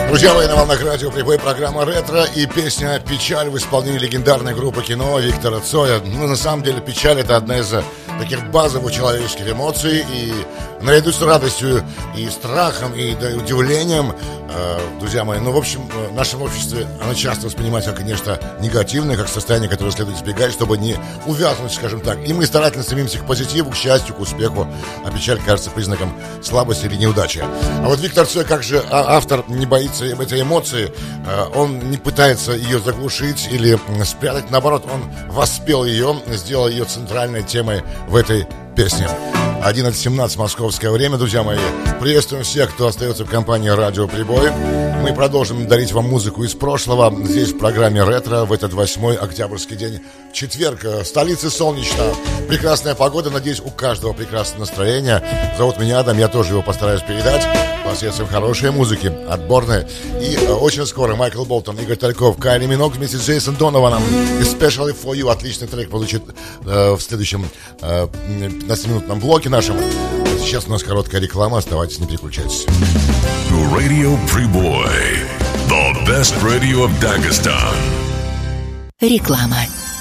Друзья мои, на волнах радио «Прибой» программа «Ретро» и песня «Печаль» в исполнении легендарной группы кино Виктора Цоя. Ну, на самом деле, печаль — это одна из таких базовых человеческих эмоций. И наряду с радостью и страхом, и удивлением, друзья мои, ну, в общем, в нашем обществе она часто воспринимается, конечно, негативное, как состояние, которое следует избегать, чтобы не увязнуть, скажем так. И мы старательно стремимся к позитиву, к счастью, к успеху. А печаль кажется признаком слабости или неудачи. А вот Виктор Цой, как же автор, не боится этой эмоции, он не пытается ее заглушить или спрятать, наоборот, он воспел ее, сделал ее центральной темой в этой песне. 11:17 московское время, друзья мои. Приветствуем всех, кто остается в компании «Радио Прибой». Мы продолжим дарить вам музыку из прошлого здесь в программе «Ретро» в этот 8 октябрьский день, четверг. Столица солнечно, прекрасная погода, надеюсь, у каждого прекрасное настроение. Зовут меня Адам, я тоже его постараюсь передать посредством хорошей музыки, отборной. И очень скоро Майкл Болтон, Игорь Тальков, Кайли Минок вместе с Джейсон Донованом. Especially for you. Отличный трек получит в следующем 15-минутном блоке нашем. Сейчас у нас короткая реклама, оставайтесь, не переключайтесь. Radio Priboi, the best radio of Dagestan. Реклама.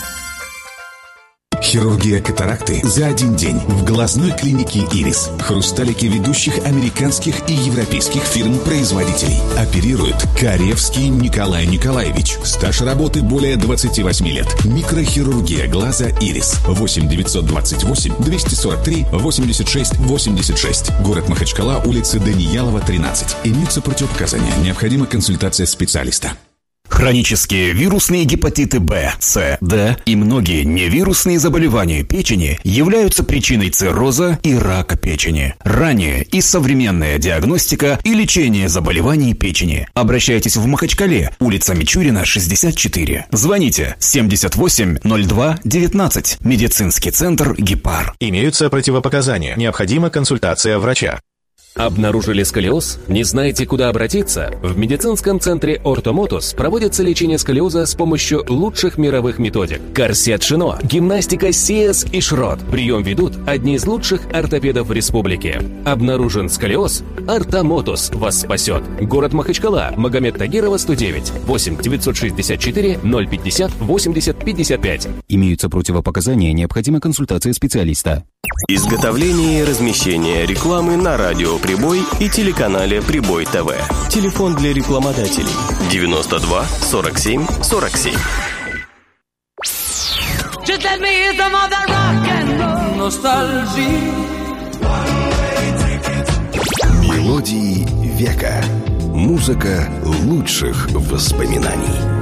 Хирургия катаракты за один день в глазной клинике «Ирис». Хрусталики ведущих американских и европейских фирм-производителей. Оперирует Каревский Николай Николаевич. Стаж работы более 28 лет. Микрохирургия глаза «Ирис». 8-928-243-86-86. Город Махачкала, улица Даниялова, 13. Имеются противопоказания. Необходима консультация специалиста. Хронические вирусные гепатиты Б, С, Д и многие невирусные заболевания печени являются причиной цирроза и рака печени. Ранняя и современная диагностика и лечение заболеваний печени. Обращайтесь в Махачкале, улица Мичурина, 64. Звоните 78-02-19. Медицинский центр «Гепар». Имеются противопоказания. Необходима консультация врача. Обнаружили сколиоз? Не знаете, куда обратиться? В медицинском центре «Ортомотус» проводится лечение сколиоза с помощью лучших мировых методик. Корсет Шино, гимнастика Сиэс и Шрот. Прием ведут одни из лучших ортопедов в республике. Обнаружен сколиоз? «Ортомотус» вас спасет. Город Махачкала, Магомед Тагирова, 109. 8-964-050-80-55. Имеются противопоказания, необходима консультация специалиста. Изготовление и размещение рекламы на радио «Прибой» и телеканале «Прибой ТВ». Телефон для рекламодателей 92 47 47. Мелодии века. Музыка лучших воспоминаний.